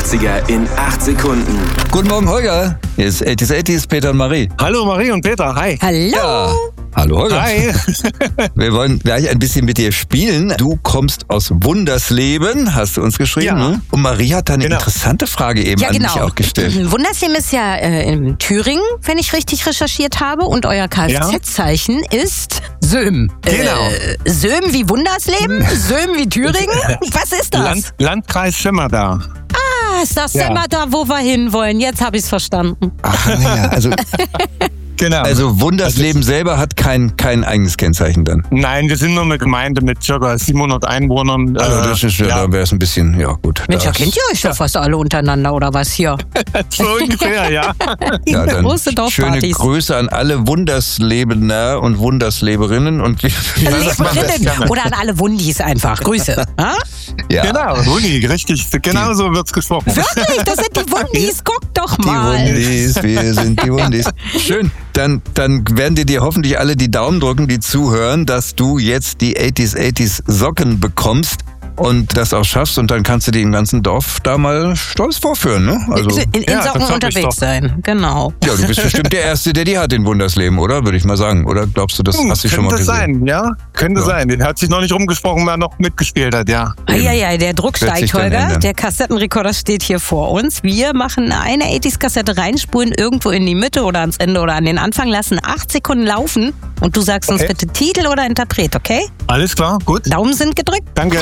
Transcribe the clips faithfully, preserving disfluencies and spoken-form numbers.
achtziger in acht Sekunden. Guten Morgen, Holger. Hier ist achtziger achtziger, Peter und Marie. Hallo Marie und Peter, hi. Hallo. Ja. Hallo Holger. Hi. Wir wollen gleich ein bisschen mit dir spielen. Du kommst aus Wundersleben, hast du uns geschrieben. Ja. Ne? Und Marie hat da eine Genau. interessante Frage eben Ja, an genau. mich auch gestellt. Wundersleben ist ja äh, in Thüringen, wenn ich richtig recherchiert habe. Und euer Kfz-Zeichen ist Söm. Genau. Äh, Söm wie Wundersleben? Söm wie Thüringen? Was ist das? Land, Landkreis Schimmerda. Ah, ist das Ja. immer da, wo wir hinwollen? Jetzt habe ich es verstanden. Ach ja, also, Genau. also Wundersleben selber hat kein, kein eigenes Kennzeichen dann. Nein, wir sind nur eine Gemeinde mit ca. siebenhundert Einwohnern. Also das ist ja, ja. da wäre es ein bisschen, ja gut. Mensch, da das- kennt ihr euch doch fast alle untereinander, oder was hier? So ungefähr, ja. Ja, dann Große schöne Dorfpartys. Grüße an alle Wunderslebener und Wundersleberinnen und wie, wie das machen wir Leberinnen gerne. oder an alle Wundis einfach. Grüße. Ha? ja. Genau, Uni, richtig. Genau so wird's gesprochen. Wirklich, das sind die Wundis. Guck doch Die mal. Wundis, wir sind die Wundis. Schön, dann, dann werden dir, dir hoffentlich alle die Daumen drücken, die zuhören, dass du jetzt die achtziger achtziger Socken bekommst und das auch schaffst und dann kannst du die im ganzen Dorf da mal stolz vorführen, ne? Also, in in Ja, Socken das hab ich unterwegs doch. sein, genau. ja, du bist bestimmt der Erste, der die hat in Wundersleben, oder? Würde ich mal sagen. Oder glaubst du, das Hm, hast du schon mal könnte gesehen? sein, ja. Könnte Ja. sein. Den hat sich noch nicht rumgesprochen, wer noch mitgespielt hat, ja. Eieiei, der Druck Wird sich steigt, dann Holger. ändern. Der Kassettenrekorder steht hier vor uns. Wir machen eine achtziger-Kassette reinspulen, irgendwo in die Mitte oder ans Ende oder an den Anfang, lassen acht Sekunden laufen und du sagst uns Okay. bitte Titel oder Interpret, okay? Alles klar, gut. Daumen sind gedrückt. Danke.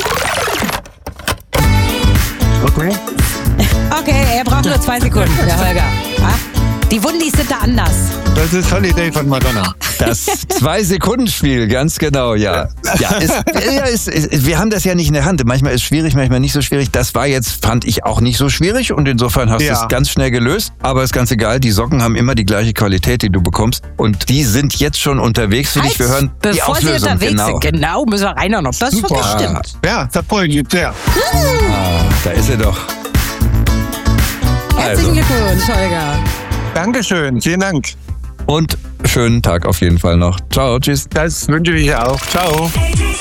Okay. Okay, er braucht nur zwei Sekunden, der Holger. Ha? Die Wundis sind da anders. Das ist Holiday von Madonna. Das Zwei-Sekunden-Spiel, ganz genau, ja. Ja, ist, ja ist, ist, wir haben das ja nicht in der Hand. Manchmal ist es schwierig, manchmal nicht so schwierig. Das war jetzt, fand ich, auch nicht so schwierig und insofern hast du Ja. es ganz schnell gelöst. Aber ist ganz egal, die Socken haben immer die gleiche Qualität, die du bekommst. Und die sind jetzt schon unterwegs für dich. Wir hören die bevor sie Auflösung. unterwegs Genau. sind. Genau, müssen wir reinhören, ob das Super. wirklich stimmt. Ja, das freut mich sehr. Ah, da ist er doch. Herzlichen Also, Glückwunsch, Holger. Dankeschön, vielen Dank. und schönen Tag auf jeden Fall noch. Ciao, tschüss. Das wünsche ich auch. Ciao. achtziger